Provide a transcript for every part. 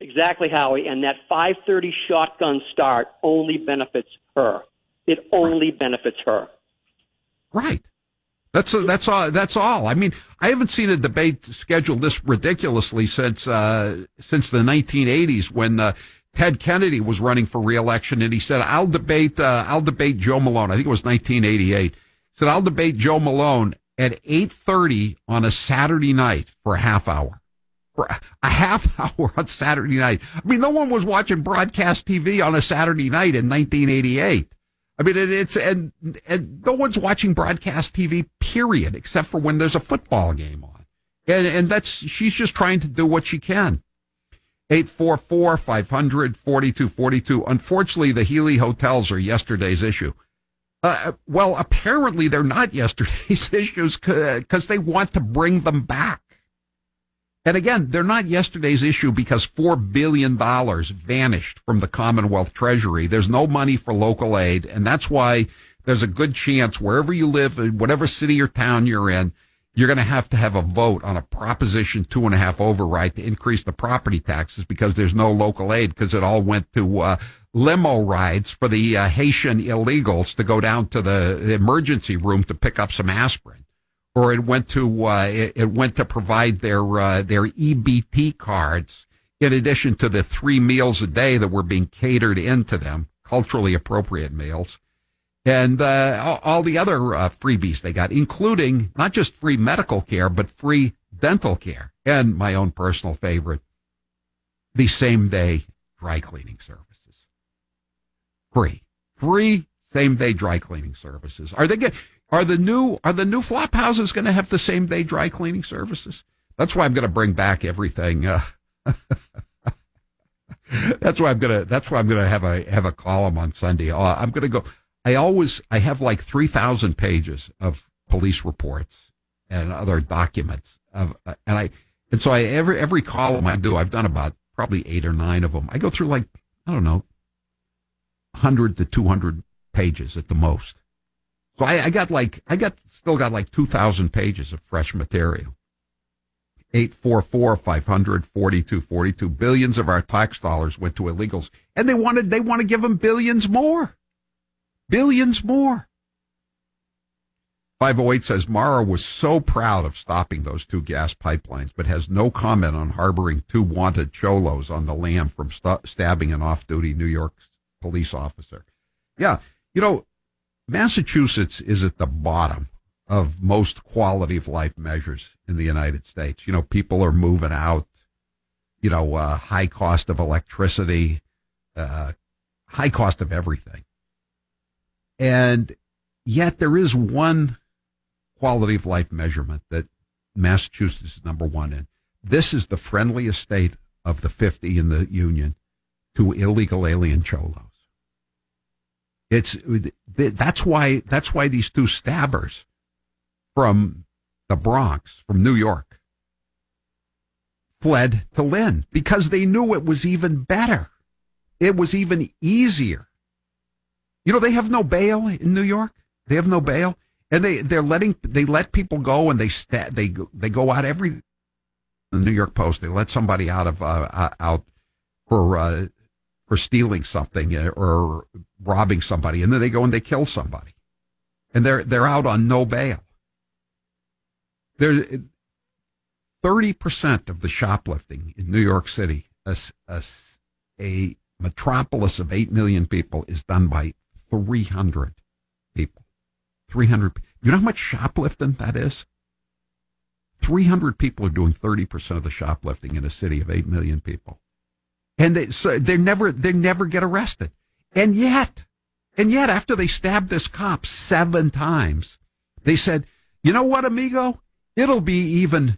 Exactly, Howie. And that 5:30 shotgun start only benefits her. It only benefits her. Right. That's all. That's all. I mean, I haven't seen a debate scheduled this ridiculously since the 1980s when Ted Kennedy was running for re-election, and he said, "I'll debate Joe Malone." I think it was 1988. He said, "I'll debate Joe Malone at 8:30 on a Saturday night for a half hour." For a half hour on Saturday night. I mean, no one was watching broadcast TV on a Saturday night in 1988. I mean, and no one's watching broadcast TV, period, except for when there's a football game on. And she's just trying to do what she can. 844-500-4242. Unfortunately, the Healy hotels are yesterday's issue. Well, apparently they're not yesterday's issues because they want to bring them back. And again, they're not yesterday's issue because $4 billion vanished from the Commonwealth Treasury. There's no money for local aid. And that's why there's a good chance wherever you live, in whatever city or town you're in, you're going to have a vote on a Proposition 2.5 override to increase the property taxes because there's no local aid because it all went to limo rides for the Haitian illegals to go down to the emergency room to pick up some aspirin. Or it went to provide their EBT cards in addition to the 3 meals a day that were being catered into them, culturally appropriate meals, and all the other freebies they got, including not just free medical care but free dental care, and my own personal favorite, the same day dry cleaning services. Free same day dry cleaning services. Are they good? Are the new flop houses going to have the same day dry cleaning services? That's why I'm going to bring back everything. That's why I'm going to have a column on Sunday. I'm going to go. I have like 3,000 pages of police reports and other documents so every column I do, I've done about probably 8 or 9 of them. I go through 100 to 200 pages at the most. So I still got 2,000 pages of fresh material. 844-500-4242. Billions of our tax dollars went to illegals, and they want to give them billions more. Billions more. 508 says Mara was so proud of stopping those 2 gas pipelines, but has no comment on harboring 2 wanted cholos on the lam from stabbing an off-duty New York police officer. Yeah, Massachusetts is at the bottom of most quality of life measures in the United States. People are moving out, high cost of electricity, high cost of everything. And yet there is one quality of life measurement that Massachusetts is number 1 in. This is the friendliest state of the 50 in the Union to illegal alien cholos. That's why these 2 stabbers from the Bronx, from New York, fled to Lynn because they knew it was even better. It was even easier. They have no bail in New York. They have no bail, and they let people go, and they go out every. The New York Post, they let somebody out for stealing something or robbing somebody, and then they go and they kill somebody, and they're out on no bail. 30% of the shoplifting in New York City, a metropolis of 8 million people, is done by 300 people. 300. You know how much shoplifting that is? 300 people are doing 30% of the shoplifting in a city of 8 million people. And they never get arrested. And yet, after they stabbed this cop 7 times, they said, "You know what, amigo? It'll be even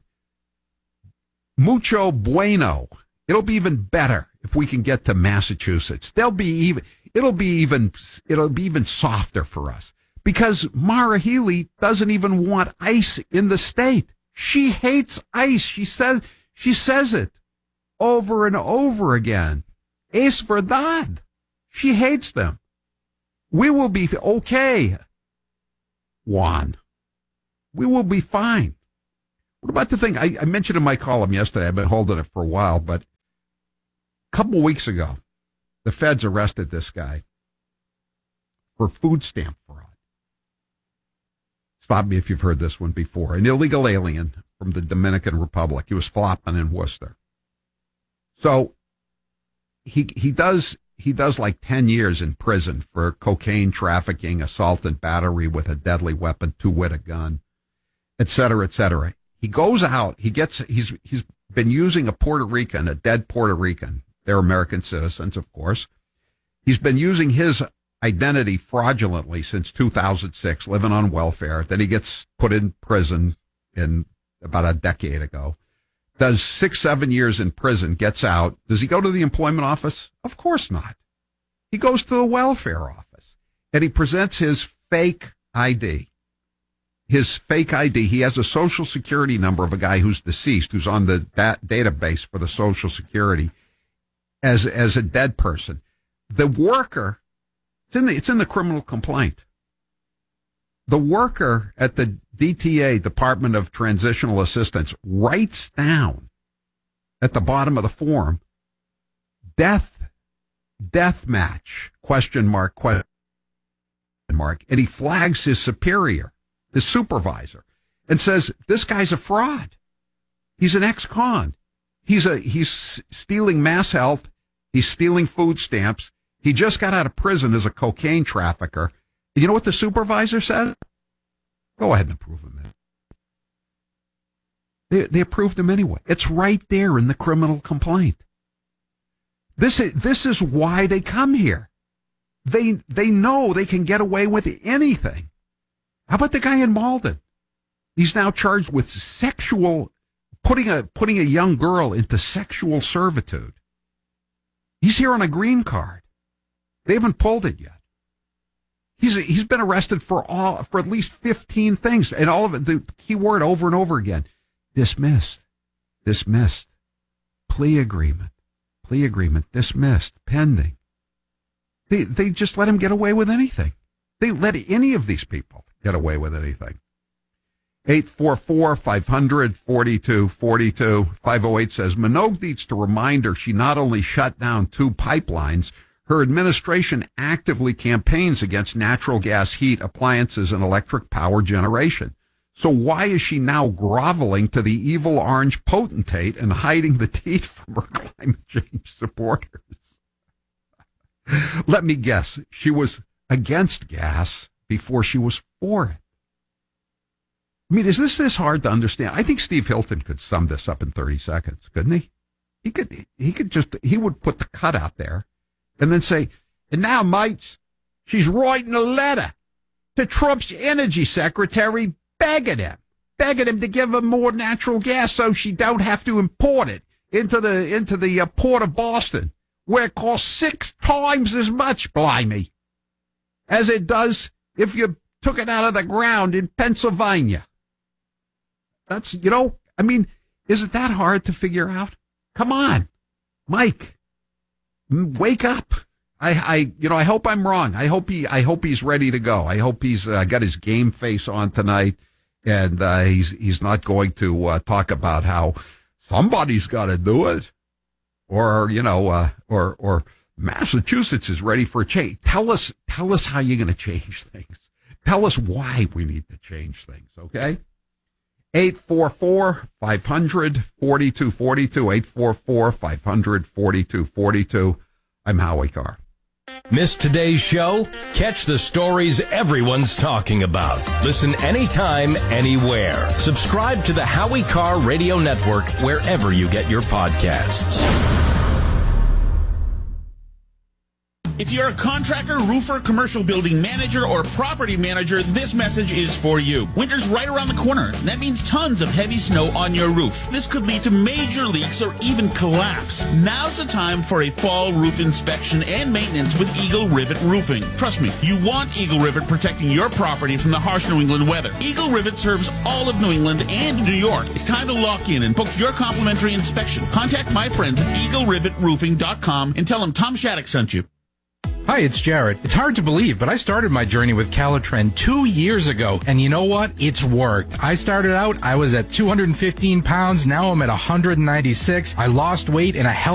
mucho bueno. It'll be even better if we can get to Massachusetts. It'll be even softer for us because Mara Healy doesn't even want ICE in the state. She hates ICE. She says it over and over again. Es verdad. She hates them. We will be okay, Juan. We will be fine." What about the thing I mentioned in my column yesterday? I've been holding it for a while, but couple weeks ago, the feds arrested this guy for food stamp fraud. Stop me if you've heard this one before. An illegal alien from the Dominican Republic. He was flopping in Worcester. So he does like 10 years in prison for cocaine trafficking, assault and battery with a deadly weapon, with a gun, et cetera, et cetera. He goes out, he's been using a Puerto Rican, a dead Puerto Rican. They're American citizens, of course. He's been using his identity fraudulently since 2006, living on welfare. Then he gets put in prison in about a decade ago. Does 6-7 years in prison, gets out. Does he go to the employment office? Of course not. He goes to the welfare office and he presents his fake ID. His fake ID. He has a social security number of a guy who's deceased, who's on the database for the social security as a dead person. The worker, it's in the criminal complaint. The worker at the DTA, Department of Transitional Assistance, writes down at the bottom of the form, death match, question mark, and he flags his superior, his supervisor, and says, this guy's a fraud. He's an ex-con. He's stealing mass health. He's stealing food stamps. He just got out of prison as a cocaine trafficker. And you know what the supervisor says? Go ahead and approve him. They approved him anyway. It's right there in the criminal complaint. This is why they come here. They know they can get away with anything. How about the guy in Malden? He's now charged with putting a young girl into sexual servitude. He's here on a green card. They haven't pulled it yet. He's been arrested for at least 15 things, and all of it, the key word over and over again, dismissed, plea agreement, dismissed, pending. They just let him get away with anything. They let any of these people get away with anything. 844-500-4242. 508 says, Minogue needs to remind her she not only shut down 2 pipelines, her administration actively campaigns against natural gas heat, appliances, and electric power generation. So why is she now groveling to the evil orange potentate and hiding the teeth from her climate change supporters? Let me guess. She was against gas before she was for it. I mean, is this hard to understand? I think Steve Hilton could sum this up in 30 seconds, couldn't he? He would put the cut out there and then say, and now, mates, she's writing a letter to Trump's energy secretary begging him to give her more natural gas so she don't have to import it into the port of Boston, where it costs 6 times as much, blimey, as it does if you took it out of the ground in Pennsylvania. That's, is it that hard to figure out? Come on, Mike, wake up. I hope I'm wrong. I hope he's ready to go. I hope he's got his game face on tonight, and he's not going to talk about how somebody's got to do it, or Massachusetts is ready for a change. Tell us how you're going to change things. Tell us why we need to change things. Okay. 844-500-4242. 844-500-4242. I'm Howie Carr. Missed today's show? Catch the stories everyone's talking about. Listen anytime, anywhere. Subscribe to the Howie Carr Radio Network wherever you get your podcasts. If you're a contractor, roofer, commercial building manager, or property manager, this message is for you. Winter's right around the corner. That means tons of heavy snow on your roof. This could lead to major leaks or even collapse. Now's the time for a fall roof inspection and maintenance with Eagle Rivet Roofing. Trust me, you want Eagle Rivet protecting your property from the harsh New England weather. Eagle Rivet serves all of New England and New York. It's time to lock in and book your complimentary inspection. Contact my friends at EagleRivetRoofing.com and tell them Tom Shattuck sent you. Hi, it's Jared. It's hard to believe, but I started my journey with Calitren 2 years ago, and you know what? It's worked. I started out, I was at 215 pounds. Now I'm at 196. I lost weight, and a hell